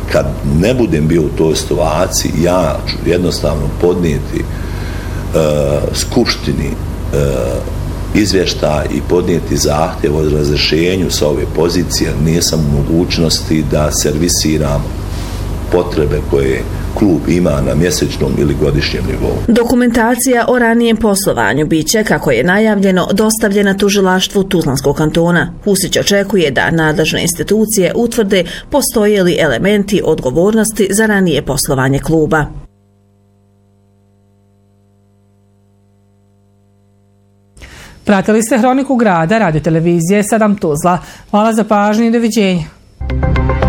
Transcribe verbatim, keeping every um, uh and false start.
kad ne budem bio u toj situaciji, ja ću jednostavno podnijeti uh, skupštini uh, izvještaj i podnijeti zahtjev o razrješenju sa ove pozicije, jer nisam u mogućnosti da servisiram potrebe koje klub ima na mjesečnom ili godišnjem nivou. Dokumentacija o ranijem poslovanju biće, kako je najavljeno, dostavljena tužilaštvu Tuzlanskog kantona. Husić očekuje da nadležne institucije utvrde postoje li elementi odgovornosti za ranije poslovanje kluba. Pratili ste Hroniku grada Radio televizije sedam Tuzla. Hvala za pažnju i doviđenja.